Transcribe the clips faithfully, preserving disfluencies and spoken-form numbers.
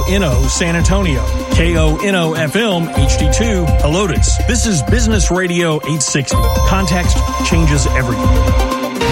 N O San Antonio, K O N O F M H D two Helotes. This is Business Radio eight sixty. Context changes everything.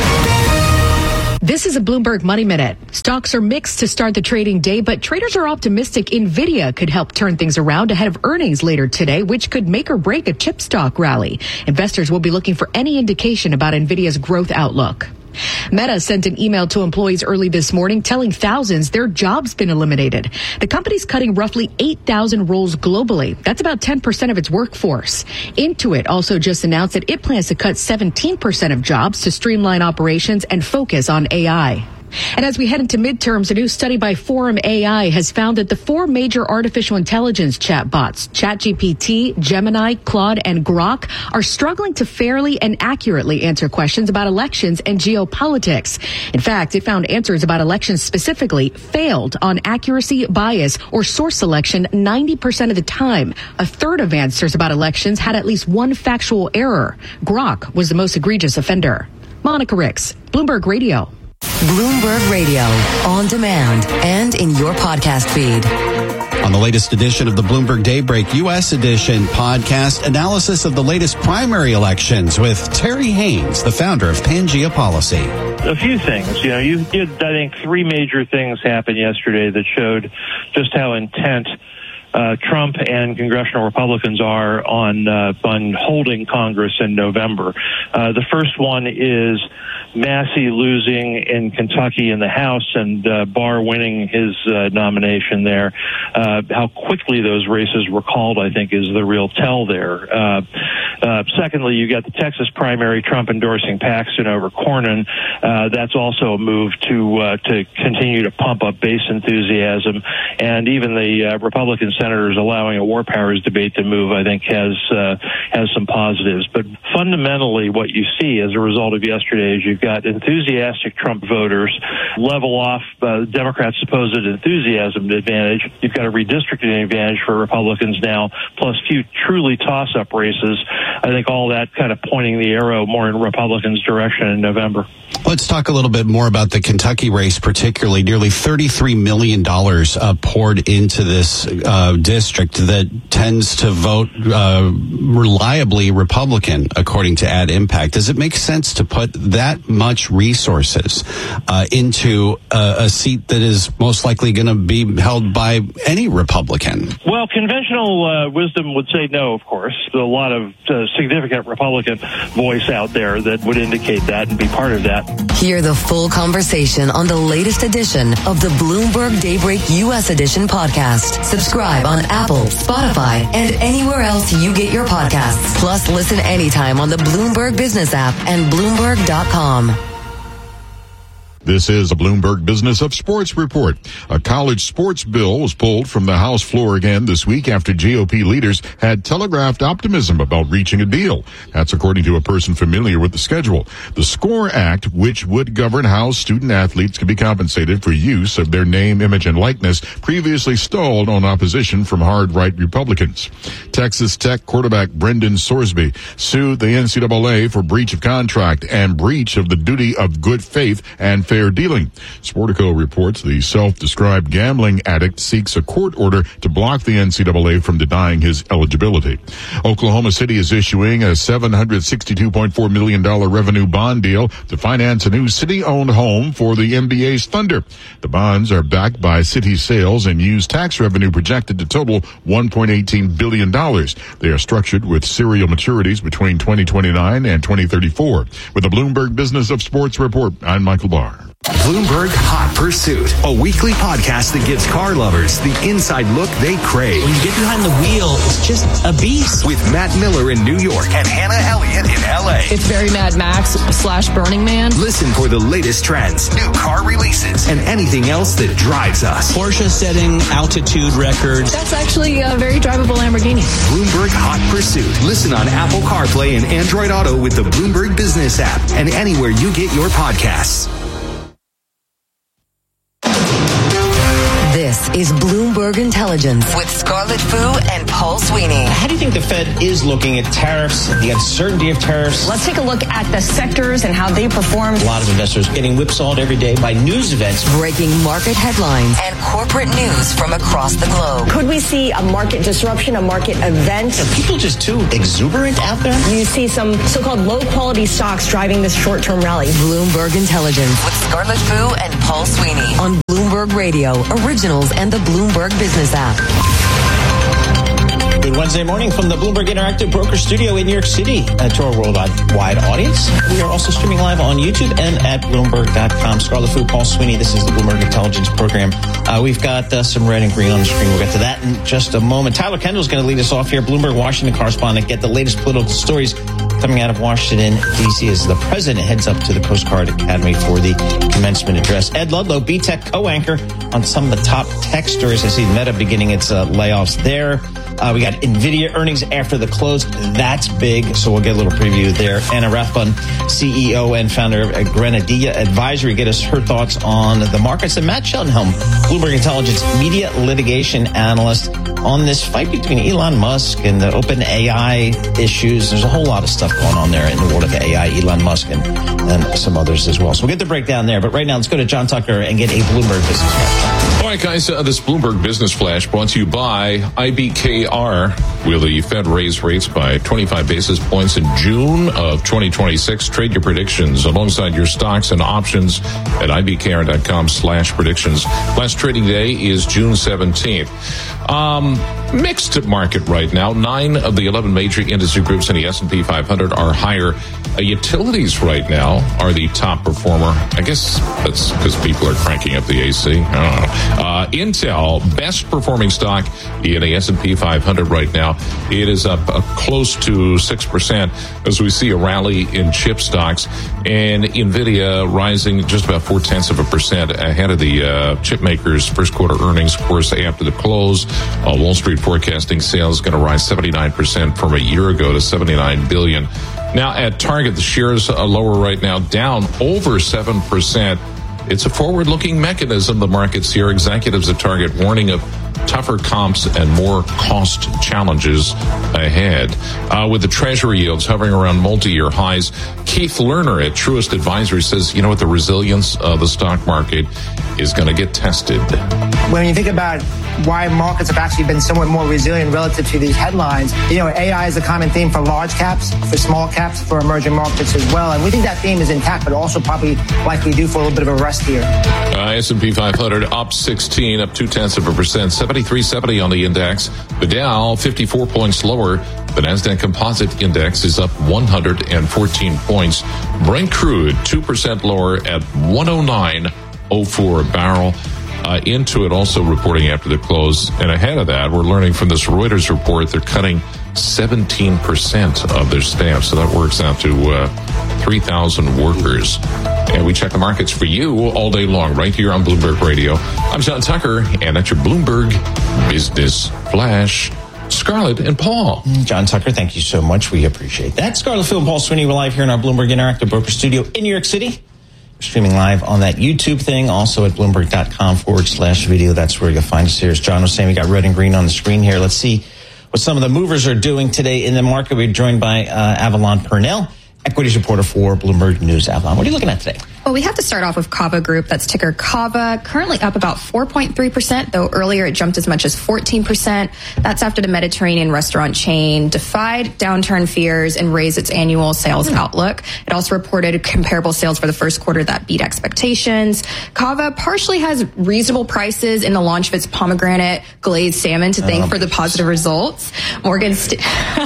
This is a Bloomberg Money Minute. Stocks are mixed to start the trading day, but traders are optimistic NVIDIA could help turn things around ahead of earnings later today, which could make or break a chip stock rally. Investors will be looking for any indication about NVIDIA's growth outlook. Meta sent an email to employees early this morning telling thousands their jobs been eliminated. The company's cutting roughly eight thousand roles globally. That's about ten percent of its workforce. Intuit also just announced that it plans to cut seventeen percent of jobs to streamline operations and focus on A I. And as we head into midterms, a new study by Forum A I has found that the four major artificial intelligence chatbots, ChatGPT, Gemini, Claude, and Grok, are struggling to fairly and accurately answer questions about elections and geopolitics. In fact, it found answers about elections specifically failed on accuracy, bias, or source selection ninety percent of the time. A third of answers about elections had at least one factual error. Grok was the most egregious offender. Monica Ricks, Bloomberg Radio. Bloomberg Radio, on demand and in your podcast feed. On the latest edition of the Bloomberg Daybreak U S edition podcast, analysis of the latest primary elections with Terry Haynes, the founder of Pangea Policy. A few things. You know, you did, I think, three major things happen yesterday that showed just how intent Uh, Trump and congressional Republicans are on uh, on holding Congress in November. Uh, the first one is Massey losing in Kentucky in the House and uh, Barr winning his uh, nomination there. Uh, how quickly those races were called, I think, is the real tell there. Uh, uh, secondly, you got the Texas primary, Trump endorsing Paxton over Cornyn. Uh, that's also a move to uh, to continue to pump up base enthusiasm, and even the uh, Republican senators allowing a war powers debate to move, I think, has uh, has some positives. But fundamentally, what you see as a result of yesterday is you've got enthusiastic Trump voters level off uh, Democrats' supposed enthusiasm advantage. You've got a redistricting advantage for Republicans now, plus few truly toss-up races. I think all that kind of pointing the arrow more in Republicans' direction in November. Let's talk a little bit more about the Kentucky race, particularly. Nearly thirty-three million dollars uh, poured into this uh, district that tends to vote uh, reliably Republican, according to Ad Impact. Does it make sense to put that much resources uh, into a, a seat that is most likely going to be held by any Republican? Well, conventional uh, wisdom would say no, of course. There's a lot of uh, significant Republican voice out there that would indicate that and be part of that. Hear the full conversation on the latest edition of the Bloomberg Daybreak U S Edition podcast. Subscribe on Apple, Spotify, and anywhere else you get your podcasts. Plus, listen anytime on the Bloomberg Business app and Bloomberg dot com. This is a Bloomberg Business of Sports report. A college sports bill was pulled from the House floor again this week after G O P leaders had telegraphed optimism about reaching a deal. That's according to a person familiar with the schedule. The SCORE Act, which would govern how student athletes can be compensated for use of their name, image, and likeness, previously stalled on opposition from hard-right Republicans. Texas Tech quarterback Brendan Sorsby sued the N C double A for breach of contract and breach of the duty of good faith and fair dealing. Sportico reports the self-described gambling addict seeks a court order to block the N C double A from denying his eligibility. Oklahoma City is issuing a seven hundred sixty-two point four million dollars revenue bond deal to finance a new city-owned home for the N B A's Thunder. The bonds are backed by city sales and use tax revenue projected to total one point one eight billion dollars. They are structured with serial maturities between twenty twenty-nine and twenty thirty-four. With the Bloomberg Business of Sports report, I'm Michael Barr. Bloomberg Hot Pursuit, a weekly podcast that gives car lovers the inside look they crave. When you get behind the wheel, it's just a beast. With Matt Miller in New York and Hannah Elliott in L A. It's very Mad Max slash Burning Man. Listen for the latest trends, new car releases, and anything else that drives us. Porsche setting altitude records. That's actually a very drivable Lamborghini. Bloomberg Hot Pursuit. Listen on Apple CarPlay and Android Auto with the Bloomberg Business app and anywhere you get your podcasts. This is Bloomberg Bloomberg Intelligence with Scarlett Fu and Paul Sweeney. How do you think the Fed is looking at tariffs, the uncertainty of tariffs? Let's take a look at the sectors and how they performed. A lot of investors getting whipsawed every day by news events. Breaking market headlines and corporate news from across the globe. Could we see a market disruption, a market event? Are people just too exuberant out there? You see some so-called low-quality stocks driving this short-term rally. Bloomberg Intelligence with Scarlett Fu and Paul Sweeney on Bloomberg Radio, Originals, and the Bloomberg Business app. Good Wednesday morning from the Bloomberg Interactive Broker Studio in New York City. Uh, to our worldwide audience, we are also streaming live on YouTube and at Bloomberg dot com. Scarlett Fu, Paul Sweeney, this is the Bloomberg Intelligence Program. Uh, we've got uh, some red and green on the screen. We'll get to that in just a moment. Tyler Kendall's going to lead us off here, Bloomberg Washington correspondent. Get the latest political stories coming out of Washington, D C as the president heads up to the Coast Guard Academy for the commencement address. Ed Ludlow, B Tech co-anchor on some of the top tech stories. I see Meta beginning its uh, layoffs there. Uh, we got NVIDIA earnings after the close. That's big, so we'll get a little preview there. Anna Rathbun, C E O and founder of Grenadilla Advisory, get us her thoughts on the markets. And Matt Schellenhelm, Bloomberg Intelligence media litigation analyst, on this fight between Elon Musk and the OpenAI issues. There's a whole lot of stuff going on there in the world of A I, Elon Musk, and, and some others as well. So we'll get the breakdown there. But right now, let's go to John Tucker and get a Bloomberg Business Flash. All right, guys, uh, this Bloomberg Business Flash brought to you by I B K R. Will the Fed raise rates by twenty-five basis points in June of twenty twenty-six? Trade your predictions alongside your stocks and options at I B K R dot com slash predictions. Last trading day is June seventeenth. Um, mixed market right now. Nine of the eleven major industry groups in the S and P five hundred are higher. Uh, utilities right now are the top performer. I guess that's because people are cranking up the A C. I don't know. Uh, Intel, best performing stock in the S and P five hundred right now. It is up uh, close to six percent as we see a rally in chip stocks, and NVIDIA rising just about four tenths of a percent ahead of the uh, chip makers' first quarter earnings, of course, after the close. Uh, Wall Street forecasting sales going to rise seventy-nine percent from a year ago to seventy-nine billion dollars. Now at Target, the shares are lower right now, down over seven percent. It's a forward-looking mechanism. The markets here, executives at Target warning of tougher comps and more cost challenges ahead. Uh, with the Treasury yields hovering around multi-year highs, Keith Lerner at Truist Advisory says, you know what, the resilience of the stock market is going to get tested. When you think about why markets have actually been somewhat more resilient relative to these headlines, you know, A I is a common theme for large caps, for small caps, for emerging markets as well. And we think that theme is intact, but also probably likely due for a little bit of a rest here. Uh, S and P five hundred up sixteen, up two tenths of a percent, seventy-three seventy on the index. The Dow fifty-four points lower. The Nasdaq Composite Index is up one hundred fourteen points. Brent crude two percent lower at one oh nine oh four a barrel. Uh, Intuit also reporting after the close. And ahead of that, we're learning from this Reuters report, they're cutting seventeen percent of their staff. So that works out to uh, three thousand workers. And we check the markets for you all day long right here on Bloomberg Radio. I'm John Tucker, and that's your Bloomberg Business Flash. Scarlett and Paul. John Tucker, thank you so much. We appreciate that. Scarlett, Phil, and Paul Sweeney, we're live here in our Bloomberg Interactive Broker Studio in New York City. We're streaming live on that YouTube thing, also at Bloomberg.com forward slash video. That's where you'll find us here. As John was saying, we got red and green on the screen here. Let's see what some of the movers are doing today in the market. We're joined by uh, Avalon Purnell, equities reporter for Bloomberg News. Avalon, what are you looking at today? Well, we have to start off with Kava Group. That's ticker Kava, currently up about four point three percent, though earlier it jumped as much as fourteen percent. That's after the Mediterranean restaurant chain defied downturn fears and raised its annual sales mm. outlook. It also reported comparable sales for the first quarter that beat expectations. Kava partially has reasonable prices in the launch of its pomegranate glazed salmon to thank oh, for the positive results. Morgan St-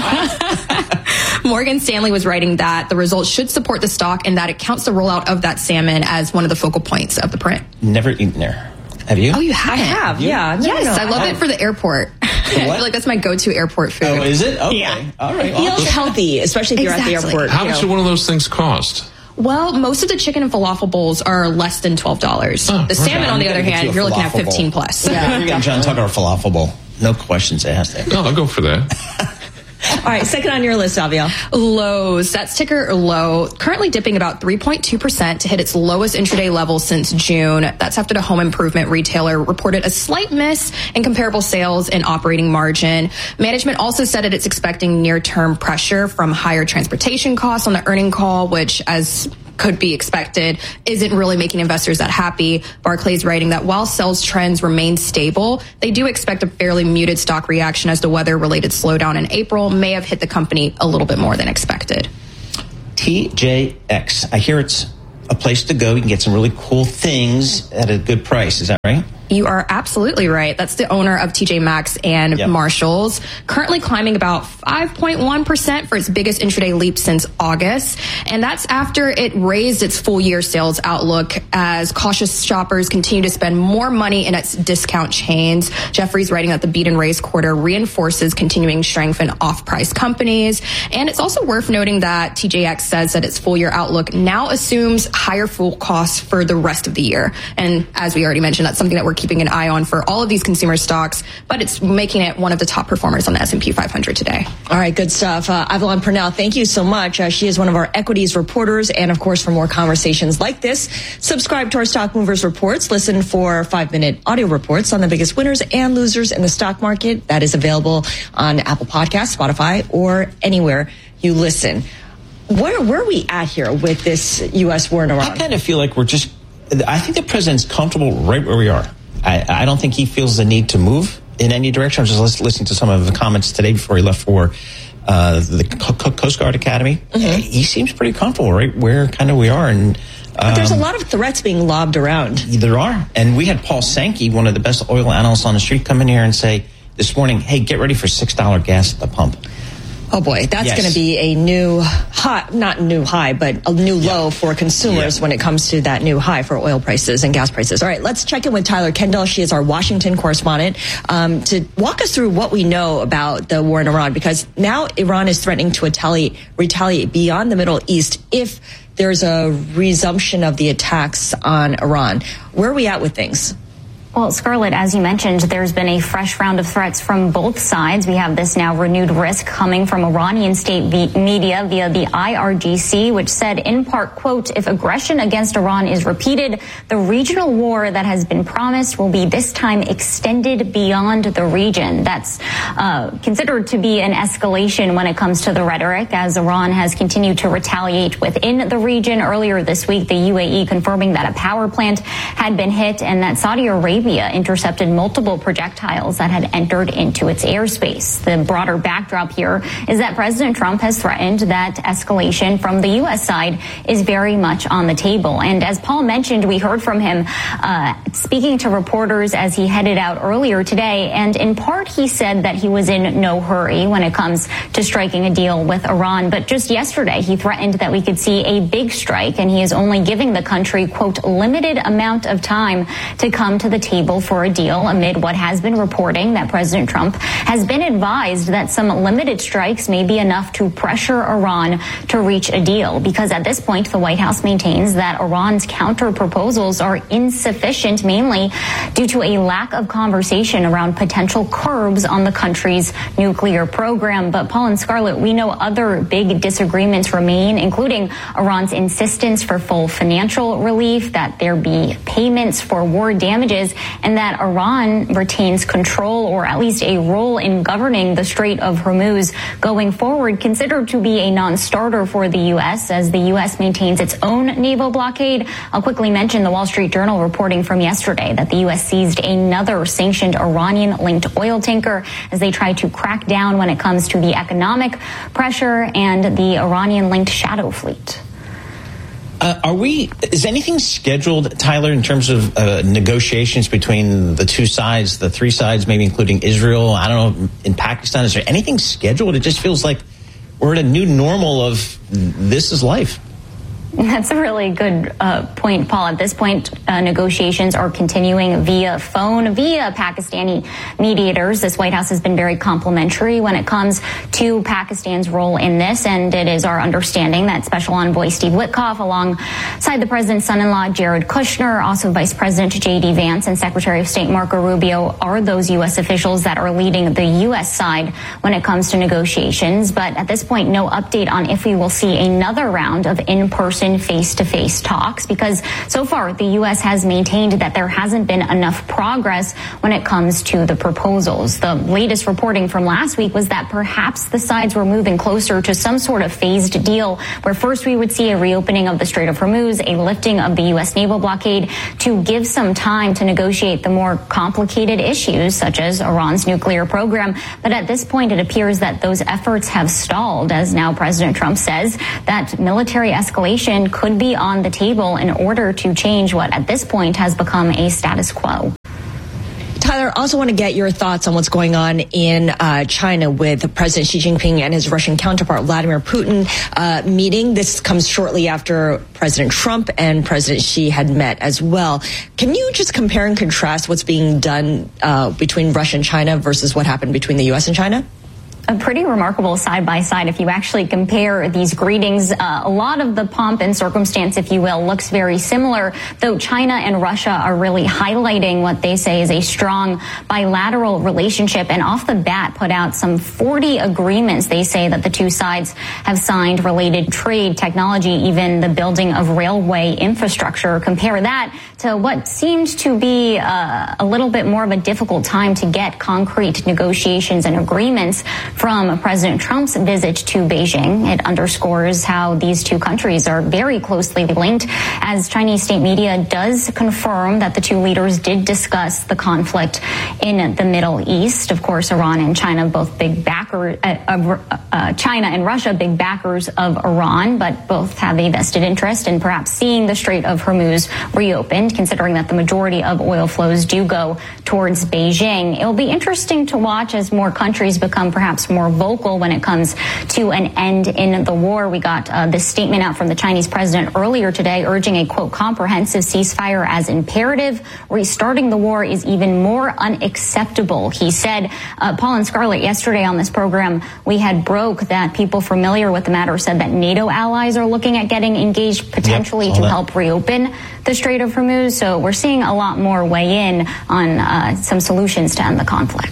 Morgan Stanley was writing that the results should support the stock and that it counts the rollout of that salmon as one of the focal points of the print. Never eaten there. Have you? Oh, you have? I have, have yeah. No, yes, no, I love I it for the airport. The I feel like that's my go-to airport food. Oh, is it? Okay. Yeah. All right. It feels healthy, especially if you're exactly. at the airport. How much do one of those things cost? Well, most of the chicken and falafel bowls are less than twelve dollars. Oh, the salmon, okay. on the other hand, you're looking at fifteen plus. Yeah, you're getting John Tucker a falafel bowl. No questions asked. No, I'll go for that. All right, second on your list, Avia. Lowe's, that's ticker low, currently dipping about three point two percent to hit its lowest intraday level since June. That's after the home improvement retailer reported a slight miss in comparable sales and operating margin. Management also said that it's expecting near-term pressure from higher transportation costs on the earning call, which, as could be expected, isn't really making investors that happy. Barclays writing that while sales trends remain stable, they do expect a fairly muted stock reaction as the weather-related slowdown in April may have hit the company a little bit more than expected. T J X. I hear it's a place to go. You can get some really cool things at a good price. Is that right? You are absolutely right. That's the owner of T J Maxx and yep. Marshalls, currently climbing about five point one percent for its biggest intraday leap since August. And that's after it raised its full year sales outlook as cautious shoppers continue to spend more money in its discount chains. Jeffrey's writing that the beat and raise quarter reinforces continuing strength in off-price companies. And it's also worth noting that T J X says that its full year outlook now assumes higher fuel costs for the rest of the year. And as we already mentioned, that's something that we're keeping an eye on for all of these consumer stocks, but it's making it one of the top performers on the S and P five hundred today. All right, good stuff. Uh, Avalon Purnell, thank you so much. Uh, she is one of our equities reporters. And of course, for more conversations like this, subscribe to our Stock Movers reports. Listen for five-minute audio reports on the biggest winners and losers in the stock market. That is available on Apple Podcasts, Spotify, or anywhere you listen. Where, where are we at here with this U S war in Iran? I kind of feel like we're just, I think the president's comfortable right where we are. I, I don't think he feels the need to move in any direction. I was just listening to some of the comments today before he left for uh, the Coast Guard Academy. Mm-hmm. He seems pretty comfortable right where kind of we are. And um, but there's a lot of threats being lobbed around. There are. And we had Paul Sankey, one of the best oil analysts on the street, come in here and say this morning, hey, get ready for six dollars gas at the pump. Oh boy, that's yes. going to be a new high, not new high, but a new low yeah. for consumers yeah. when it comes to that new high for oil prices and gas prices. All right, let's check in with Tyler Kendall. She is our Washington correspondent um, to walk us through what we know about the war in Iran, because now Iran is threatening to retaliate, retaliate beyond the Middle East if there's a resumption of the attacks on Iran. Where are we at with things? Well, Scarlett, as you mentioned, there's been a fresh round of threats from both sides. We have this now renewed risk coming from Iranian state media via the I R G C, which said in part, quote, if aggression against Iran is repeated, the regional war that has been promised will be this time extended beyond the region. That's uh, considered to be an escalation when it comes to the rhetoric, as Iran has continued to retaliate within the region. Earlier this week, the U A E confirming that a power plant had been hit and that Saudi Arabia intercepted multiple projectiles that had entered into its airspace. The broader backdrop here is that President Trump has threatened that escalation from the U S side is very much on the table. And as Paul mentioned, we heard from him uh, speaking to reporters as he headed out earlier today. And in part, he said that he was in no hurry when it comes to striking a deal with Iran. But just yesterday, he threatened that we could see a big strike, and he is only giving the country, quote, limited amount of time to come to the table for a deal, amid what has been reporting that President Trump has been advised that some limited strikes may be enough to pressure Iran to reach a deal, because at this point the White House maintains that Iran's counter proposals are insufficient, mainly due to a lack of conversation around potential curbs on the country's nuclear program. But Paul and Scarlett, we know other big disagreements remain, including Iran's insistence for full financial relief, that there be payments for war damages, and that Iran retains control, or at least a role in governing the Strait of Hormuz going forward, considered to be a non-starter for the U S as the U S maintains its own naval blockade. I'll quickly mention the Wall Street Journal reporting from yesterday that the U S seized another sanctioned Iranian-linked oil tanker as they try to crack down when it comes to the economic pressure and the Iranian-linked shadow fleet. Uh, are we, is anything scheduled, Tyler, in terms of uh, negotiations between the two sides, the three sides, maybe including Israel, I don't know, in Pakistan? Is there anything scheduled? It just feels like we're at a new normal of this is life. That's a really good uh, point, Paul. At this point, uh, negotiations are continuing via phone, via Pakistani mediators. This White House has been very complimentary when it comes to Pakistan's role in this, and it is our understanding that Special Envoy Steve Witkoff, alongside the president's son-in-law Jared Kushner, also Vice President J D Vance, and Secretary of State Marco Rubio are those U S officials that are leading the U S side when it comes to negotiations. But at this point, no update on if we will see another round of in-person face-to-face talks, because so far the U S has maintained that there hasn't been enough progress when it comes to the proposals. The latest reporting from last week was that perhaps the sides were moving closer to some sort of phased deal, where first we would see a reopening of the Strait of Hormuz, a lifting of the U S naval blockade, to give some time to negotiate the more complicated issues such as Iran's nuclear program. But at this point, it appears that those efforts have stalled, as now President Trump says that military escalation could be on the table in order to change what at this point has become a status quo. Tyler, I also want to get your thoughts on what's going on in uh, China with President Xi Jinping and his Russian counterpart Vladimir Putin uh, meeting. This comes shortly after President Trump and President Xi had met as well. Can you just compare and contrast what's being done uh, between Russia and China versus what happened between the U S and China? A pretty remarkable side-by-side if you actually compare these greetings. Uh, a lot of the pomp and circumstance, if you will, looks very similar, though China and Russia are really highlighting what they say is a strong bilateral relationship, and off the bat put out some forty agreements they say that the two sides have signed related to trade, technology, even the building of railway infrastructure. Compare that to what seemed to be uh, a little bit more of a difficult time to get concrete negotiations and agreements from President Trump's visit to Beijing. It underscores how these two countries are very closely linked, as Chinese state media does confirm that the two leaders did discuss the conflict in the Middle East. Of course, Iran and China, both big backers, uh, uh, uh, China and Russia, big backers of Iran, but both have a vested interest in perhaps seeing the Strait of Hormuz reopened, considering that the majority of oil flows do go towards Beijing. It'll be interesting to watch as more countries become perhaps more vocal when it comes to an end in the war. We got uh, this statement out from the Chinese president earlier today urging a, quote, comprehensive ceasefire as imperative. Restarting the war is even more unacceptable, he said. Uh, Paul and Scarlett, yesterday on this program, we had broke that people familiar with the matter said that NATO allies are looking at getting engaged potentially yep, to that. help reopen the Strait of Hormuz. So we're seeing a lot more weigh in on uh, some solutions to end the conflict.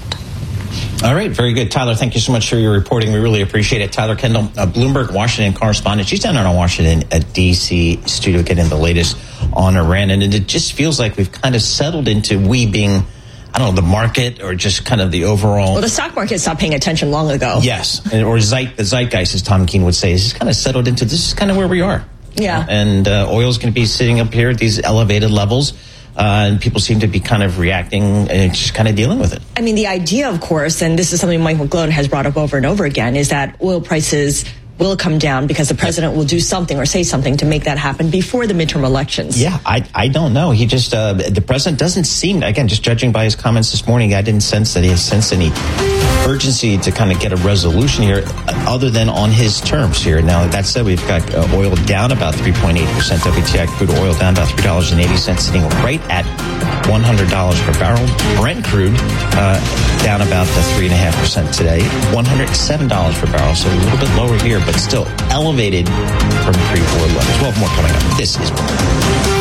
All right, very good. Tyler, thank you so much for your reporting. We really appreciate it. Tyler Kendall, a Bloomberg Washington correspondent. She's down in our Washington at D C studio getting the latest on Iran. And it just feels like we've kind of settled into we being, I don't know, the market or just kind of the overall. Well, the stock market stopped paying attention long ago. Yes, or zeit, the zeitgeist, as Tom Keene would say, is just kind of settled into this is kind of where we are. Yeah. Uh, and uh, oil's going to be sitting up here at these elevated levels. Uh, and people seem to be kind of reacting and just kind of dealing with it. I mean, the idea, of course, and this is something Mike McGlone has brought up over and over again, is that oil prices will come down because the president will do something or say something to make that happen before the midterm elections. Yeah, I I don't know. He just, uh, the president doesn't seem, again, just judging by his comments this morning, I didn't sense that he has sensed any urgency to kind of get a resolution here other than on his terms here. Now, that said, we've got uh, oil down about three point eight percent. W T I crude oil down about three dollars and eighty cents, sitting right at one hundred dollars per barrel. Brent crude uh, down about the three point five percent today, one hundred seven dollars per barrel. So a little bit lower here, but still elevated from pre-war levels. We'll have more coming up. This is